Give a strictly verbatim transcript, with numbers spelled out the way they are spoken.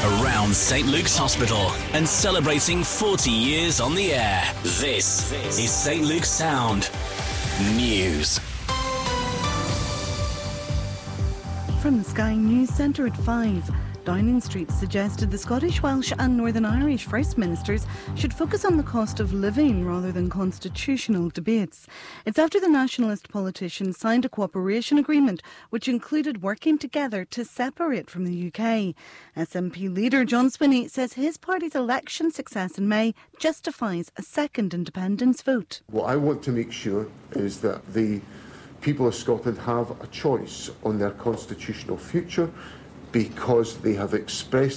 around Saint Luke's Hospital and celebrating forty years on the air. This is Saint Luke's Sound News. From the Sky News Centre at five, Downing Street suggested the Scottish, Welsh and Northern Irish First Ministers should focus on the cost of living rather than constitutional debates. It's after the nationalist politicians signed a cooperation agreement which included working together to separate from the U K. S N P leader John Swinney says his party's election success in May justifies a second independence vote. What I want to make sure is that the people of Scotland have a choice on their constitutional future, because they have expressed